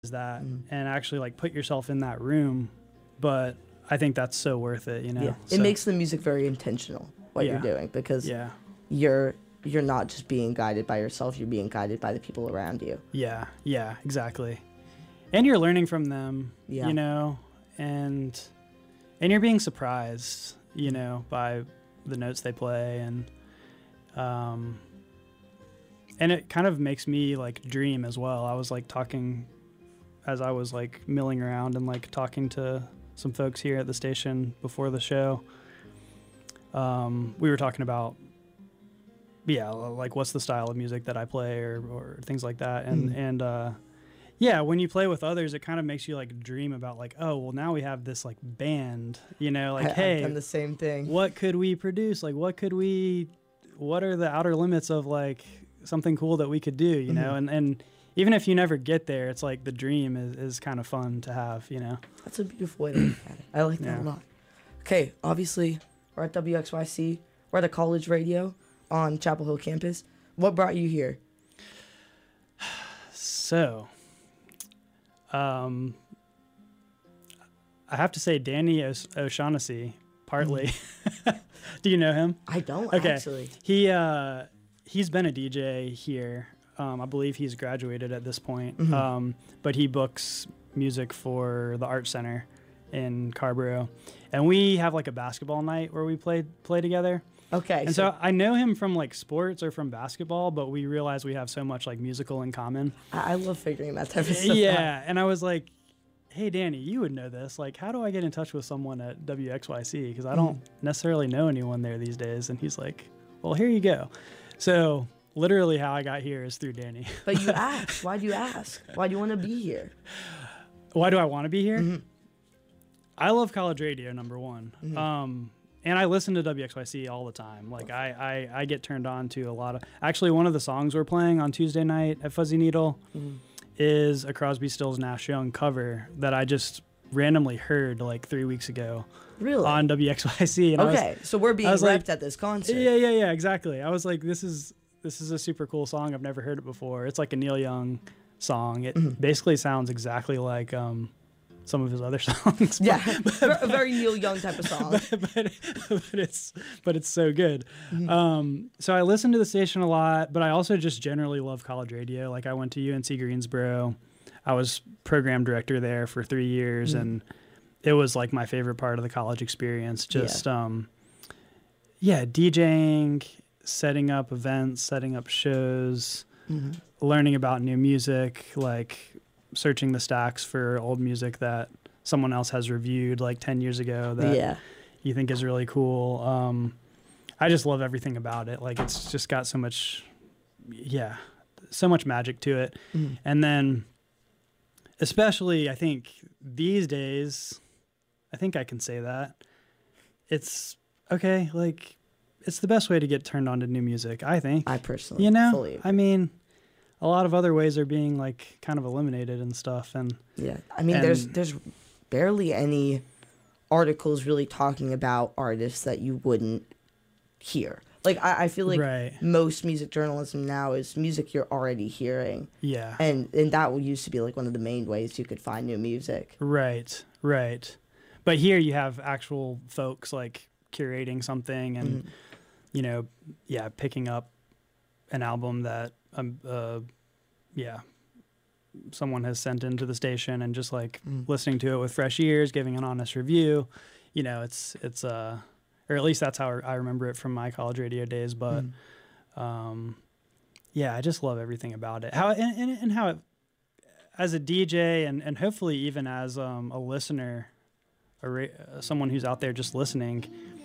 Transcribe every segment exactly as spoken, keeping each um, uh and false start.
that Mm. and actually like put yourself in that room. But I think that's so worth it, you know. Yeah, it So, makes the music very intentional what Yeah. you're doing, because yeah, you're you're not just being guided by yourself, you're being guided by the people around you. yeah, yeah, exactly. And you're learning from them, Yeah. you know, and and you're being surprised, you know, by the notes they play, and um and it kind of makes me like dream as well. I was like talking as I was like milling around and like talking to some folks here at the station before the show. Um, we were talking about, yeah, like what's the style of music that I play, or, or things like that. And, Mhm. and, uh, yeah, when you play with others, it kind of makes you like dream about like, oh, well, now we have this like band, you know, like, I, I've hey, done the same thing. what could we produce? Like, what could we, what are the outer limits of like something cool that we could do, you know? Mhm. And, and even if you never get there, it's like the dream is, is kind of fun to have, you know? That's a beautiful way to look at it. I like that Yeah. a lot. Okay, obviously, we're at W X Y C. We're at the college radio on Chapel Hill campus. What brought you here? So, um, I have to say Danny O'S- O'Shaughnessy, partly. Do you know him? I don't, Okay. actually. He, uh, he's been a D J here. Um, I believe he's graduated at this point. Mhm. Um, but he books music for the Art Center in Carborough. And we have like a basketball night where we play, play together. Okay, And so I know him from like sports or from basketball, but we realize we have so much like musical in common. I, I love figuring that type of stuff out. Yeah, and I was like, hey, Danny, you would know this. Like, how do I get in touch with someone at W X Y C? Because I don't necessarily know anyone there these days. And he's like, well, here you go. So literally how I got here is through Danny. But you asked. Why do you ask? Why do you want to be here? Why do I want to be here? Mhm. I love college radio, number one. Mhm. Um, and I listen to W X Y C all the time. Like, I, I, I get turned on to a lot of... Actually, one of the songs we're playing on Tuesday night at Fuzzy Needle Mhm. is a Crosby, Stills, Nash Young cover that I just randomly heard like three weeks ago Really? on W X Y C. And I was- Okay, so we're being I was repped like- at this concert. yeah, yeah, yeah, exactly. I was like, this is this is a super cool song. I've never heard it before. It's like a Neil Young song. It Mhm. basically sounds exactly like um, some of his other songs. but- Yeah, a very Neil Young type of song. but, but, but it's but it's so good. Mhm. Um, so I listen to the station a lot, but I also just generally love college radio. Like, I went to U N C Greensboro. I was program director there for three years, Mhm. and it was like my favorite part of the college experience. Just um, yeah, DJing, setting up events, setting up shows, Mhm. learning about new music, like searching the stacks for old music that someone else has reviewed like ten years ago that Yeah. you think is really cool. Um, I just love everything about it. Like, it's just got so much, yeah, so much magic to it. Mhm. And then, especially, I think these days, I think I can say that it's okay. Like, it's the best way to get turned on to new music, I think. I personally, You know, fully agree. I mean, a lot of other ways are being like kind of eliminated and stuff. And Yeah, I mean, there's And- there's barely any articles really talking about artists that you wouldn't hear. Like, I, I feel like right, most music journalism now is music you're already hearing, yeah, and and that used to be like one of the main ways you could find new music. right, right. But here you have actual folks like curating something and Mhm. you know, yeah, picking up an album that um uh yeah someone has sent into the station and just like Mm. listening to it with fresh ears, giving an honest review. You know, it's it's uh or at least that's how I remember it from my college radio days. But Mm. um yeah, I just love everything about it. How and, and, and how it, as a D J and and hopefully even as um a listener, a ra- uh, someone who's out there just listening,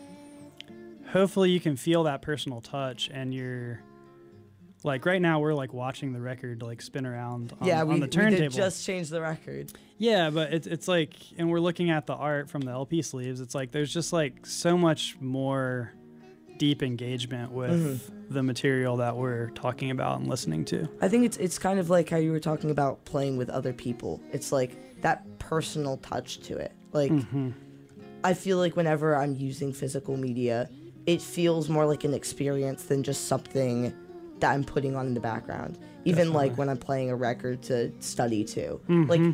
hopefully you can feel that personal touch, and you're like, right now we're like watching the record like spin around on, yeah, on we, the we turntable. did just change the record. Yeah, but it's it's like, and we're looking at the art from the L P sleeves. It's like there's just like so much more deep engagement with Mm-hmm. the material that we're talking about and listening to. I think it's it's kind of like how you were talking about playing with other people. It's like that personal touch to it. Like, Mhm. I feel like whenever I'm using physical media, it feels more like an experience than just something that I'm putting on in the background. Even Definitely. like when I'm playing a record to study to. Mhm. Like